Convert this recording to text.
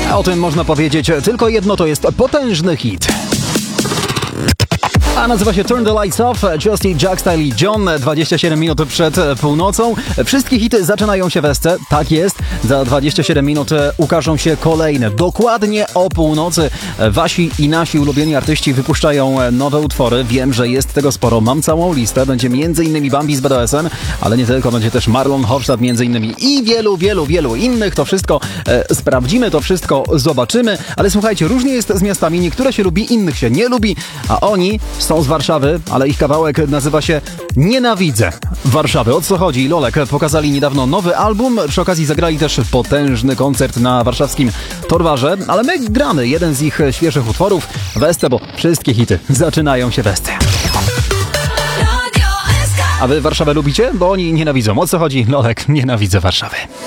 O tym można powiedzieć tylko jedno, to jest potężny hit. A nazywa się Turn the Lights Off, Justy, Jack Style i John, 27 minut przed północą. Wszystkie hity zaczynają się w Esce, tak jest. Za 27 minut ukażą się kolejne. Dokładnie o północy wasi i nasi ulubieni artyści wypuszczają nowe utwory. Wiem, że jest tego sporo, mam całą listę. Będzie m.in. Bambi z BDS-em, ale nie tylko, będzie też Marlon Hofstadt m.in. i wielu innych. To wszystko sprawdzimy, to wszystko zobaczymy. Ale słuchajcie, różnie jest z miastami. Niektóre się lubi, innych się nie lubi, a oni są z Warszawy, ale ich kawałek nazywa się Nienawidzę Warszawy. O co chodzi? Lolek pokazali niedawno nowy album, przy okazji zagrali też potężny koncert na warszawskim Torwarze, ale my gramy jeden z ich świeżych utworów w Esce, bo wszystkie hity zaczynają się w Esce. A wy Warszawę lubicie? Bo oni nienawidzą. O co chodzi? Lolek, Nienawidzę Warszawy.